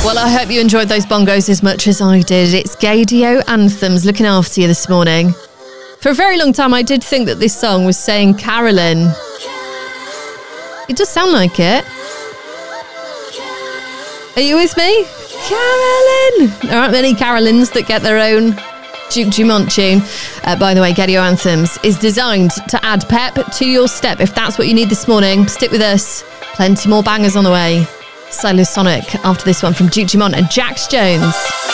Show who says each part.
Speaker 1: Well, I hope you enjoyed those bongos as much as I did. It's Gaydio Anthems looking after you this morning. For a very long time, I did think that this song was saying Carolyn. It does sound like it. Are you with me? Carolyn! There aren't many Carolyns that get their own Duke Dumont tune. By the way, Gaydio Anthems is designed to add pep to your step. If that's what you need this morning, stick with us. Plenty more bangers on the way. Silo Sonic after this one from Duke Dumont and Jax Jones.